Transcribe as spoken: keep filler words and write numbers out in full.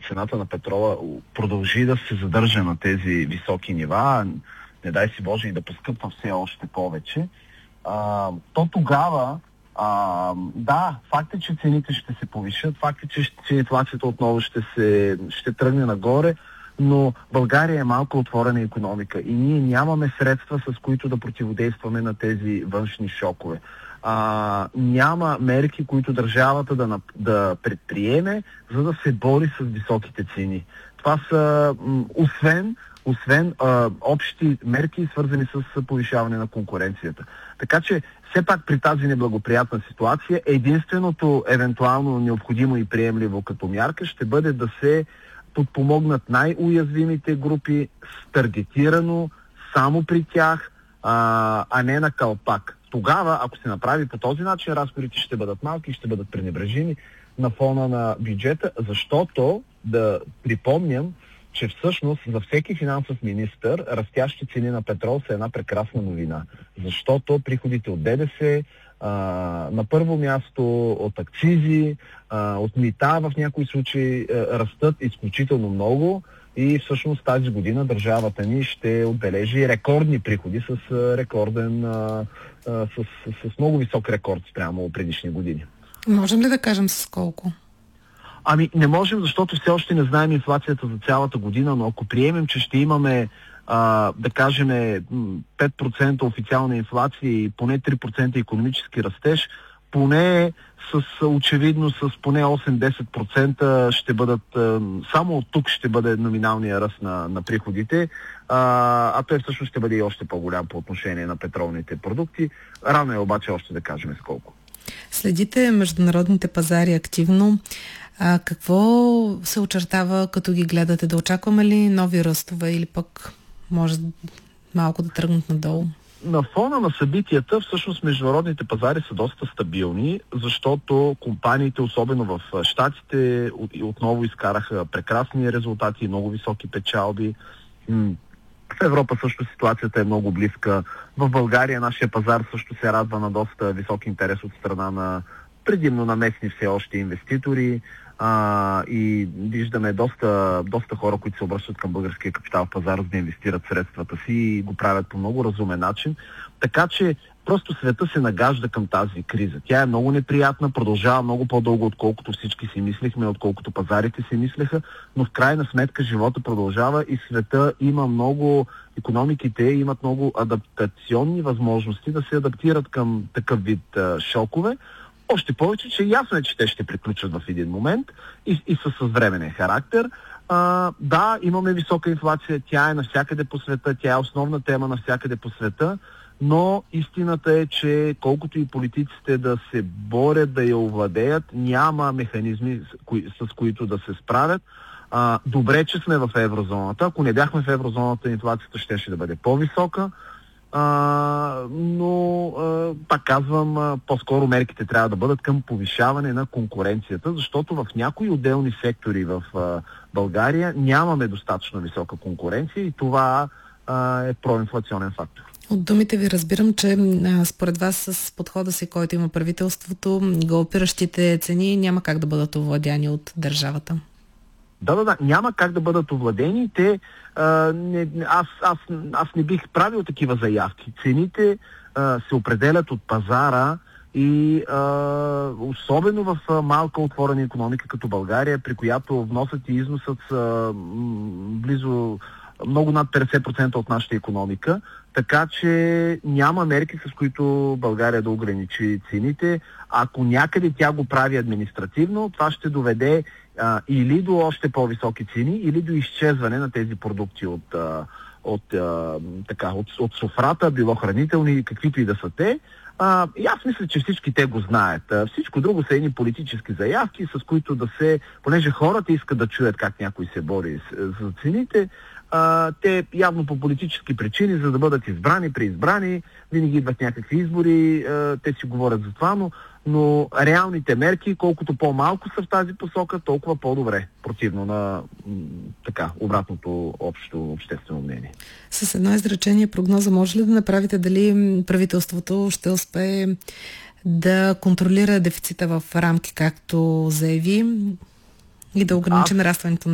цената на петрола продължи да се задържа на тези високи нива, не дай си Боже и да поскъпва все още повече, а, то тогава а, да, факт е, че цените ще се повишат, факт е, че, че инфлацията отново ще, се, ще тръгне нагоре, но България е малко отворена икономика и ние нямаме средства, с които да противодействаме на тези външни шокове. А, няма мерки, които държавата да, да предприеме, за да се бори с високите цени. Това са, м, освен, освен а, общи мерки, свързани с повишаване на конкуренцията. Така че, все пак при тази неблагоприятна ситуация, единственото евентуално необходимо и приемливо като мярка ще бъде да се подпомогнат най-уязвимите групи таргетирано само при тях, а, а не на калпак. Тогава, ако се направи по този начин, разходите ще бъдат малки и ще бъдат пренебрежими на фона на бюджета, защото, да припомням, че всъщност за всеки финансов министър растящи цени на петрол са една прекрасна новина. Защото приходите от ДДС, а, на първо място от акцизи, а, от мита в някои случаи а, растат изключително много и всъщност тази година държавата ни ще отбележи рекордни приходи с а, рекорден, а, а, с, с, с много висок рекорд спрямо предишни години. Можем ли да кажем с колко? Ами не можем, защото все още не знаем инфлацията за цялата година, но ако приемем, че ще имаме, а, да кажем, пет процента официална инфлация и поне три процента икономически растеж, поне с очевидно с поне осем до десет процента ще бъдат, а, само от тук ще бъде номиналния ръст на, на приходите, а, а той всъщност ще бъде и още по-голям по отношение на петролните продукти. Рано е обаче още да кажем с колко. Следите международните пазари активно. А какво се очертава, като ги гледате? Да очакваме ли нови ръстове или пък може малко да тръгнат надолу? На фона на събитията, всъщност международните пазари са доста стабилни, защото компаниите, особено в Щатите, отново изкараха прекрасни резултати и много високи печалби. В Европа също ситуацията е много близка. В България нашия пазар също се радва на доста висок интерес от страна на предимно на местни все още инвеститори. А, и виждаме доста, доста хора, които се обръщат към българския капитал пазар, за да инвестират средствата си и го правят по много разумен начин. Така че просто света се нагажда към тази криза. Тя е много неприятна, продължава много по-дълго, отколкото всички си мислихме, отколкото пазарите си мислеха, но в крайна сметка живота продължава и света има много, икономиките имат много адаптационни възможности да се адаптират към такъв вид а, шокове. Още повече, че ясно е, че те ще приключат в един момент и, и са с временен характер. А, да, имаме висока инфлация, тя е навсякъде по света, тя е основна тема навсякъде по света, но истината е, че колкото и политиците да се борят да я овладеят, няма механизми, с, кои, с които да се справят. А, добре, че сме в еврозоната. Ако не бяхме в еврозоната, инфлацията ще, ще да бъде по-висока. Uh, но, uh, пак казвам, uh, по-скоро мерките трябва да бъдат към повишаване на конкуренцията, защото в някои отделни сектори в uh, България нямаме достатъчно висока конкуренция и това uh, е проинфлационен фактор. От думите ви разбирам, че а, според вас с подхода си, който има правителството, галопиращите цени няма как да бъдат овладяни от държавата. Да, да, да. Няма как да бъдат овладени. Те, а, не, аз, аз, аз не бих правил такива заявки. Цените а, се определят от пазара и а, особено в а, малка отворена икономика като България, при която вносът и износът са м, близо много над петдесет процента от нашата икономика, така че няма мерки, с които България да ограничи цените. Ако някъде тя го прави административно, това ще доведе а, или до още по-високи цени, или до изчезване на тези продукти от, а, от, а, така, от, от софрата, било хранителни, каквито и да са те. А, и аз мисля, че всички те го знаят. А, всичко друго са едни политически заявки, с които да се, понеже хората искат да чуят как някой се бори за цените, а, те явно по политически причини, за да бъдат избрани, преизбрани, винаги идват някакви избори, а, те си говорят за това, но, но реалните мерки, колкото по-малко са в тази посока, толкова по-добре, противно на м, така, обратното общо обществено мнение. С едно изречение прогноза може ли да направите дали правителството ще успее да контролира дефицита в рамки, както заяви, и да ограничи нарастването на